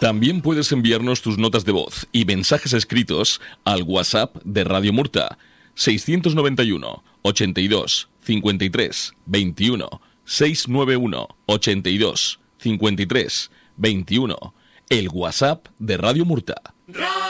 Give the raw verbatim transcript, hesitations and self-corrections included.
También puedes enviarnos tus notas de voz y mensajes escritos al WhatsApp de Radio Murta, seiscientos noventa y uno, ochenta y dos, cincuenta y tres, veintiuno, seiscientos noventa y uno, ochenta y dos, cincuenta y tres, veintiuno, el WhatsApp de Radio Murta.